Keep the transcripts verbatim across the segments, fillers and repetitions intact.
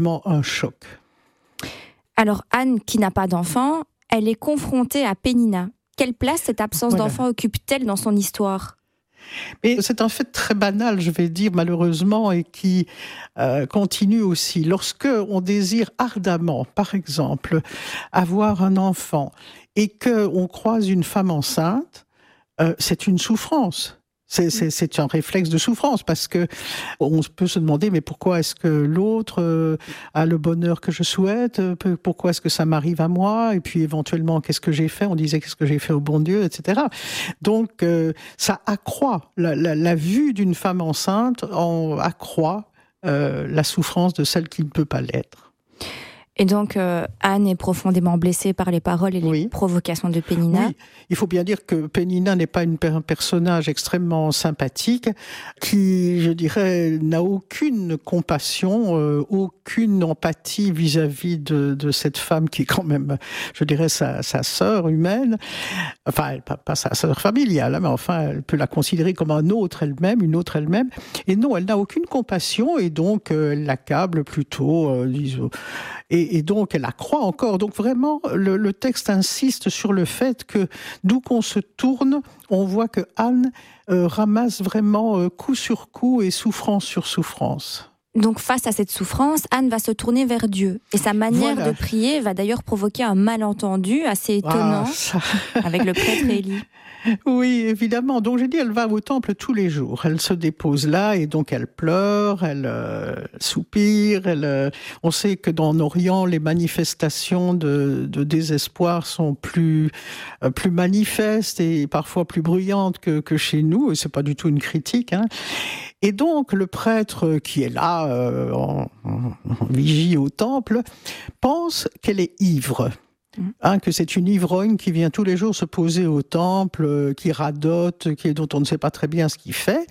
Un choc. Alors Anne, qui n'a pas d'enfant, elle est confrontée à Pénina. Quelle place cette absence voilà. d'enfant occupe-t-elle dans son histoire ? Mais c'est un fait très banal, je vais dire, malheureusement, et qui euh, continue aussi. Lorsque on désire ardemment, par exemple, avoir un enfant et qu'on croise une femme enceinte, euh, c'est une souffrance. C'est, c'est, c'est un réflexe de souffrance parce que on peut se demander mais pourquoi est-ce que l'autre euh, a le bonheur que je souhaite, pourquoi est-ce que ça m'arrive à moi, et puis éventuellement qu'est-ce que j'ai fait, on disait qu'est-ce que j'ai fait au bon Dieu, et cetera. Donc euh, ça accroît la, la, la vue d'une femme enceinte, en accroît euh, la souffrance de celle qui ne peut pas l'être. Et donc, euh, Anne est profondément blessée par les paroles et les oui. provocations de Pénina. Oui, il faut bien dire que Pénina n'est pas une, un personnage extrêmement sympathique, qui, je dirais, n'a aucune compassion, euh, aucune empathie vis-à-vis de, de cette femme qui est quand même, je dirais, sa, sa sœur humaine. Enfin, pas, pas sa sœur familiale, mais enfin, elle peut la considérer comme un autre elle-même, une autre elle-même. Et non, elle n'a aucune compassion et donc euh, elle l'accable plutôt, euh, disons... Et, et donc, elle la croit encore. Donc, vraiment, le, le texte insiste sur le fait que, d'où qu'on se tourne, on voit que Anne euh, ramasse vraiment euh, coup sur coup et souffrance sur souffrance. Donc, face à cette souffrance, Anne va se tourner vers Dieu. Et sa manière voilà. de prier va d'ailleurs provoquer un malentendu assez étonnant ah, ça... avec le prêtre Élie. Oui, évidemment. Donc, j'ai dit, elle va au temple tous les jours. Elle se dépose là et donc elle pleure, elle euh, soupire. Elle, euh, on sait que dans l'Orient, les manifestations de, de désespoir sont plus, euh, plus manifestes et parfois plus bruyantes que, que chez nous. Et c'est pas du tout une critique, hein. Et donc, le prêtre qui est là, euh, en, en, en vigie au temple, pense qu'elle est ivre. Hein, que c'est une ivrogne qui vient tous les jours se poser au temple, euh, qui radote, qui, dont on ne sait pas très bien ce qu'il fait.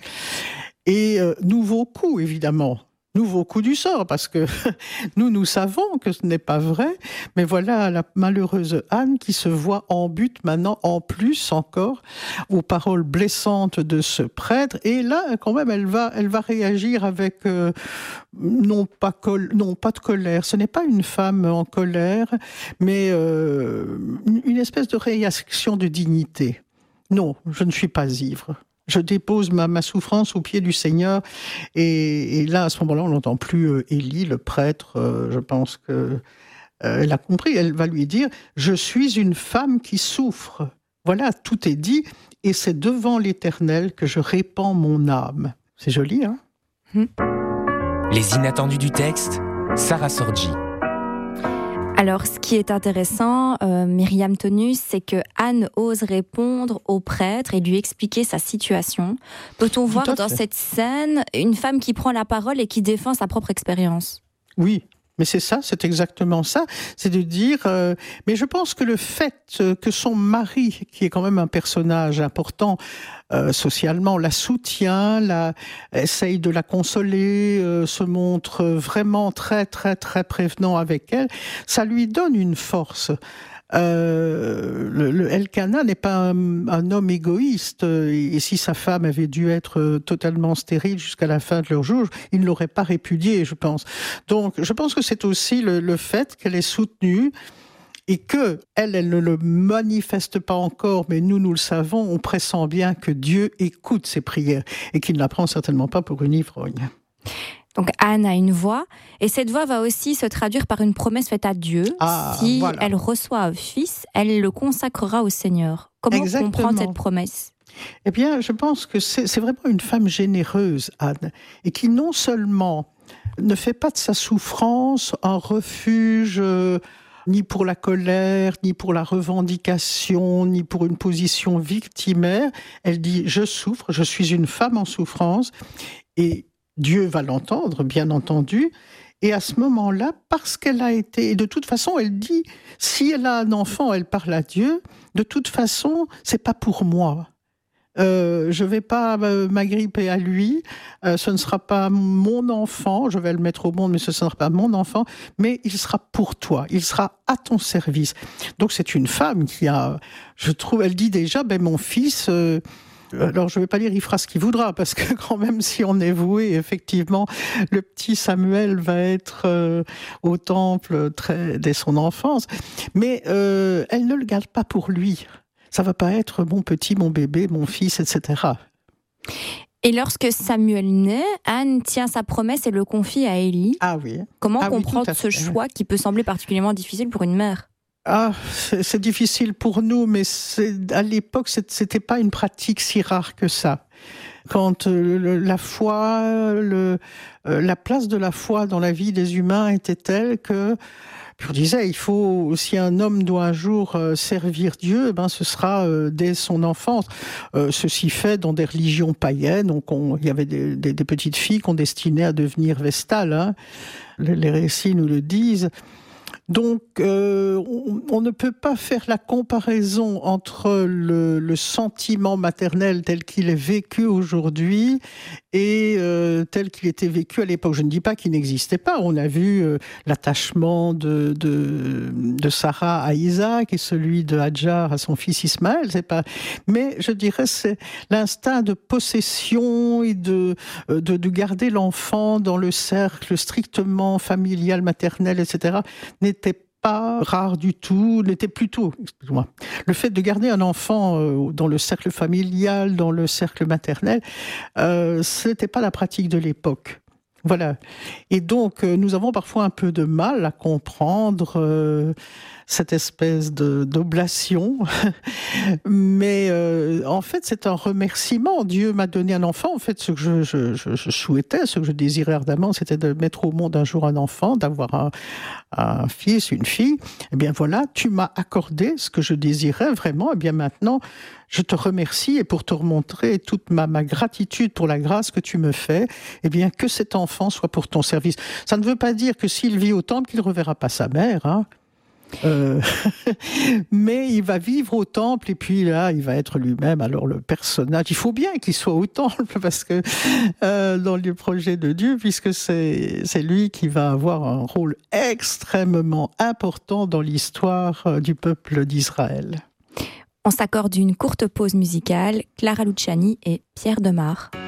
Et euh, nouveau coup, évidemment. Nouveau coup du sort, parce que nous, nous savons que ce n'est pas vrai, mais voilà la malheureuse Anne qui se voit en but maintenant, en plus encore, aux paroles blessantes de ce prêtre, et là, quand même, elle va, elle va réagir avec, euh, non, pas col- non, pas de colère, ce n'est pas une femme en colère, mais euh, une espèce de réaction de dignité. Non, je ne suis pas ivre. Je dépose ma, ma souffrance aux pieds du Seigneur. Et, et là, à ce moment-là, on n'entend plus euh, Élie, le prêtre. Euh, je pense qu'elle euh, a compris. Elle va lui dire « Je suis une femme qui souffre. » Voilà, tout est dit. Et c'est devant l'Éternel que je répands mon âme. C'est joli, hein ? mmh. Les inattendus du texte, Sarah Sorgi. Alors, ce qui est intéressant, euh, Myriam Tonus, c'est que Anne ose répondre au prêtre et lui expliquer sa situation. Peut-on voir dans cette scène une femme qui prend la parole et qui défend sa propre expérience ? Oui. Mais c'est ça, c'est exactement ça. C'est de dire... Euh, mais je pense que le fait que son mari, qui est quand même un personnage important euh, socialement, la soutient, la, essaye de la consoler, euh, se montre vraiment très, très, très prévenant avec elle, ça lui donne une force. Euh, le, le Elkanah n'est pas un, un homme égoïste, et, et si sa femme avait dû être totalement stérile jusqu'à la fin de leur jour, il ne l'aurait pas répudiée, je pense. Donc, je pense que c'est aussi le, le fait qu'elle est soutenue et que elle, elle ne le manifeste pas encore, mais nous, nous le savons, on pressent bien que Dieu écoute ses prières et qu'il ne la prend certainement pas pour une ivrogne. Donc Anne a une voix, et cette voix va aussi se traduire par une promesse faite à Dieu. Ah, si voilà. elle reçoit un fils, elle le consacrera au Seigneur. Comment Exactement. comprendre cette promesse ? Eh bien, je pense que c'est, c'est vraiment une femme généreuse, Anne, et qui non seulement ne fait pas de sa souffrance un refuge... Euh, ni pour la colère, ni pour la revendication, ni pour une position victimaire. Elle dit « je souffre, je suis une femme en souffrance » et Dieu va l'entendre, bien entendu. Et à ce moment-là, parce qu'elle a été... Et de toute façon, elle dit, si elle a un enfant, elle parle à Dieu, de toute façon, c'est pas pour moi. Euh, je vais pas euh, m'agripper à lui, euh, ce ne sera pas mon enfant, je vais le mettre au monde, mais ce ne sera pas mon enfant, mais il sera pour toi, il sera à ton service. Donc c'est une femme qui a, je trouve, elle dit déjà, ben mon fils, euh, Alors, je ne vais pas dire il fera ce qu'il voudra, parce que quand même, si on est voué, effectivement, le petit Samuel va être euh, au temple très, dès son enfance. Mais euh, elle ne le garde pas pour lui. Ça ne va pas être mon petit, mon bébé, mon fils, et cetera. Et lorsque Samuel naît, Anne tient sa promesse et le confie à Élie. Ah oui. Comment ah comprendre oui, ce choix qui peut sembler particulièrement difficile pour une mère ? Ah, c'est, c'est difficile pour nous, mais c'est, à l'époque, c'est, c'était pas une pratique si rare que ça. Quand euh, le, la foi, le, euh, la place de la foi dans la vie des humains était telle que, puis on disait, il faut, si un homme doit un jour euh, servir Dieu, eh ben ce sera euh, dès son enfance. Euh, ceci fait dans des religions païennes, donc on, il y avait des, des, des petites filles qu'on destinait à devenir vestales, hein. Les, les récits nous le disent. Donc, euh, on, on ne peut pas faire la comparaison entre le, le sentiment maternel tel qu'il est vécu aujourd'hui et euh, tel qu'il était vécu à l'époque. Je ne dis pas qu'il n'existait pas. On a vu euh, l'attachement de, de, de Sarah à Isaac et celui de Hadjar à son fils Ismaël. C'est pas. Mais je dirais c'est l'instinct de possession et de, de, de garder l'enfant dans le cercle strictement familial, maternel, et cetera n'était pas rare du tout, n'était plutôt, excuse-moi, le fait de garder un enfant euh, dans le cercle familial, dans le cercle maternel, euh, ce n'était pas la pratique de l'époque. Voilà. Et donc, euh, nous avons parfois un peu de mal à comprendre euh, cette espèce de, d'oblation. Mais euh, en fait, c'est un remerciement. Dieu m'a donné un enfant. En fait, ce que je, je, je, je souhaitais, ce que je désirais ardemment, c'était de mettre au monde un jour un enfant, d'avoir un, un fils, une fille. Eh bien voilà, tu m'as accordé ce que je désirais vraiment. Eh bien maintenant, je te remercie et pour te remontrer toute ma, ma gratitude pour la grâce que tu me fais, eh bien que cet enfant soit pour ton service. Ça ne veut pas dire que s'il vit au temple, qu'il ne reverra pas sa mère, hein. Euh, mais il va vivre au temple et puis là, il va être lui-même alors le personnage. Il faut bien qu'il soit au temple parce que euh, dans le projet de Dieu, puisque c'est, c'est lui qui va avoir un rôle extrêmement important dans l'histoire du peuple d'Israël. On s'accorde une courte pause musicale. Clara Luciani et Pierre Demar.